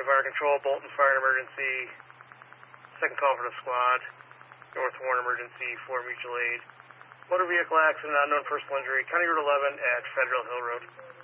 County Fire Control, Bolton Fire and Emergency, second call for the squad, North Warren Emergency, Florida Mutual Aid. Motor vehicle accident, unknown personal injury, County Route 11 at Federal Hill Road.